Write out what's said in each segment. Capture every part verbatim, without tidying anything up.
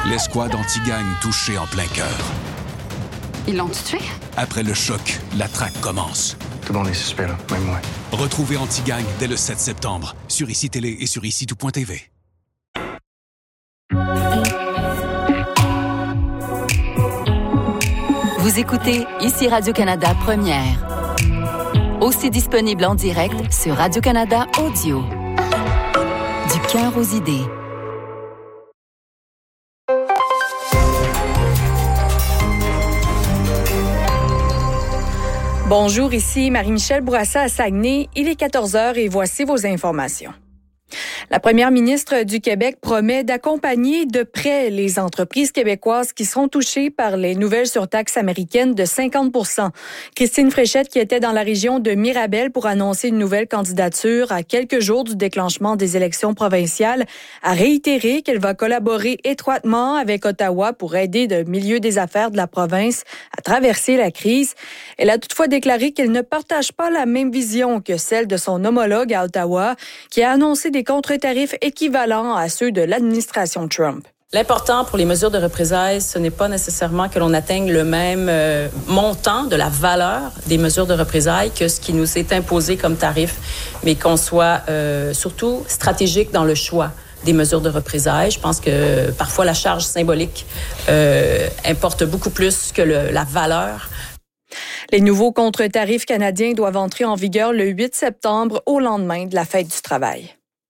L'escouade anti-gang touchée en plein cœur. Ils l'ont tué? Après le choc, la traque commence. Tout le monde est suspect, là, même moi. Retrouvez Anti-Gang dès le sept septembre sur I C I Télé et sur ici tout point T V. Vous écoutez Ici Radio-Canada Première. Aussi disponible en direct sur Radio-Canada Audio. Du cœur aux idées. Bonjour, ici Marie-Michel Bourassa à Saguenay. Il est quatorze heures et voici vos informations. La première ministre du Québec promet d'accompagner de près les entreprises québécoises qui seront touchées par les nouvelles surtaxes américaines de cinquante pour cent. Christine Fréchette, qui était dans la région de Mirabel pour annoncer une nouvelle candidature à quelques jours du déclenchement des élections provinciales, a réitéré qu'elle va collaborer étroitement avec Ottawa pour aider le milieu des affaires de la province à traverser la crise. Elle a toutefois déclaré qu'elle ne partage pas la même vision que celle de son homologue à Ottawa, qui a annoncé des contre-tarifs équivalents à ceux de l'administration Trump. L'important pour les mesures de représailles, ce n'est pas nécessairement que l'on atteigne le même euh, montant de la valeur des mesures de représailles que ce qui nous est imposé comme tarif, mais qu'on soit euh, surtout stratégique dans le choix des mesures de représailles. Je pense que parfois la charge symbolique euh, importe beaucoup plus que le, la valeur. Les nouveaux contre-tarifs canadiens doivent entrer en vigueur le huit septembre, au lendemain de la fête du travail.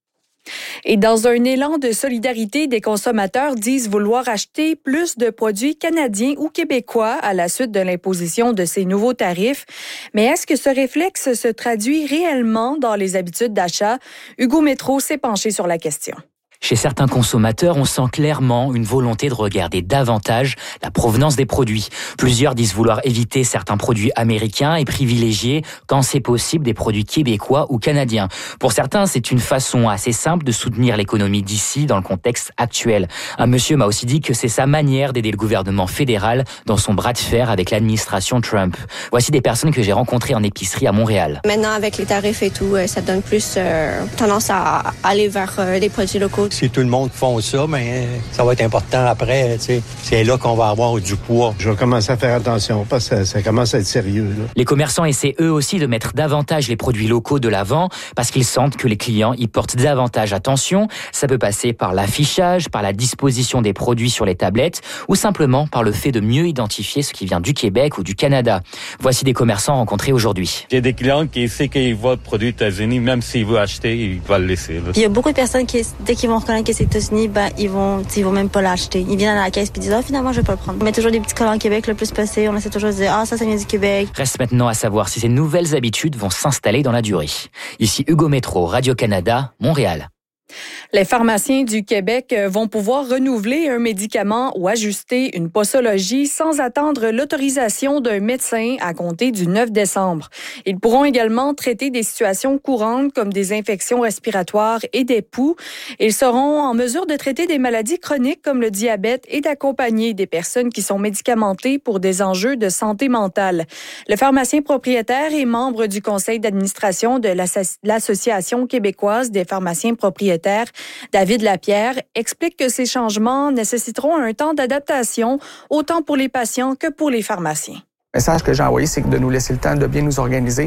Et dans un élan de solidarité, des consommateurs disent vouloir acheter plus de produits canadiens ou québécois à la suite de l'imposition de ces nouveaux tarifs. Mais est-ce que ce réflexe se traduit réellement dans les habitudes d'achat? Hugo Métro s'est penché sur la question. Chez certains consommateurs, on sent clairement une volonté de regarder davantage la provenance des produits. Plusieurs disent vouloir éviter certains produits américains et privilégier, quand c'est possible, des produits québécois ou canadiens. Pour certains, c'est une façon assez simple de soutenir l'économie d'ici dans le contexte actuel. Un monsieur m'a aussi dit que c'est sa manière d'aider le gouvernement fédéral dans son bras de fer avec l'administration Trump. Voici des personnes que j'ai rencontrées en épicerie à Montréal. Maintenant, avec les tarifs et tout, ça donne plus euh, tendance à aller vers euh, les produits locaux. Si tout le monde font ça, mais ça va être important après. Tu sais, c'est là qu'on va avoir du poids. Je vais commencer à faire attention parce que ça, ça commence à être sérieux. Là. Les commerçants essaient eux aussi de mettre davantage les produits locaux de l'avant parce qu'ils sentent que les clients y portent davantage attention. Ça peut passer par l'affichage, par la disposition des produits sur les tablettes ou simplement par le fait de mieux identifier ce qui vient du Québec ou du Canada. Voici des commerçants rencontrés aujourd'hui. J'ai des clients qui savent qu'ils voient le produit États-Unis, même s'ils veulent acheter, ils vont le laisser. Là. Il y a beaucoup de personnes qui, dès qu'ils vont reconnaître que c'est États-Unis, ben, ils vont, ils vont même pas l'acheter. Ils viennent à la caisse et disent, ah, finalement, je vais pas le prendre. On met toujours des petits collants Québec le plus possible. On essaie toujours de dire, ah, ça, ça vient du Québec. Reste maintenant à savoir si ces nouvelles habitudes vont s'installer dans la durée. Ici Hugo Métro, Radio-Canada, Montréal. Les pharmaciens du Québec vont pouvoir renouveler un médicament ou ajuster une posologie sans attendre l'autorisation d'un médecin à compter du neuf décembre. Ils pourront également traiter des situations courantes comme des infections respiratoires et des poux. Ils seront en mesure de traiter des maladies chroniques comme le diabète et d'accompagner des personnes qui sont médicamentées pour des enjeux de santé mentale. Le pharmacien propriétaire et membre du conseil d'administration de l'Association québécoise des pharmaciens propriétaires, David Lapierre, explique que ces changements nécessiteront un temps d'adaptation, autant pour les patients que pour les pharmaciens. Le message que j'ai envoyé, c'est de nous laisser le temps de bien nous organiser,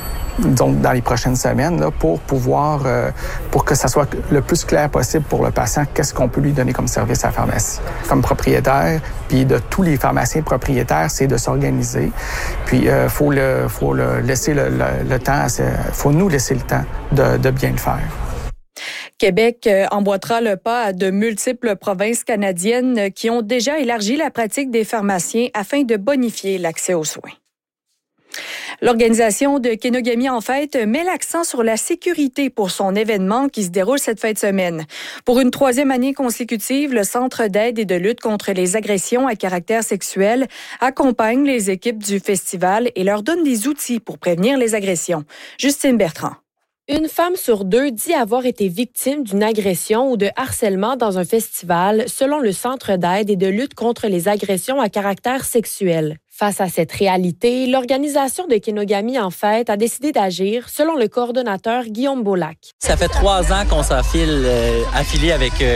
donc dans les prochaines semaines, là, pour pouvoir, euh, pour que ça soit le plus clair possible pour le patient, qu'est-ce qu'on peut lui donner comme service à la pharmacie. Comme propriétaire, puis de tous les pharmaciens propriétaires, c'est de s'organiser. Puis il euh, faut le, faut le laisser le, le, le temps, il faut nous laisser le temps de, de bien le faire. Québec emboîtera le pas à de multiples provinces canadiennes qui ont déjà élargi la pratique des pharmaciens afin de bonifier l'accès aux soins. L'organisation de Kenogami en fête met l'accent sur la sécurité pour son événement qui se déroule cette fin de semaine. Pour une troisième année consécutive, le Centre d'aide et de lutte contre les agressions à caractère sexuel accompagne les équipes du festival et leur donne des outils pour prévenir les agressions. Justine Bertrand. Une femme sur deux dit avoir été victime d'une agression ou de harcèlement dans un festival, selon le Centre d'aide et de lutte contre les agressions à caractère sexuel. Face à cette réalité, l'organisation de Kenogami en fête a décidé d'agir, selon le coordonnateur Guillaume Beaulac. Ça fait trois ans qu'on s'affile euh, affilié avec euh,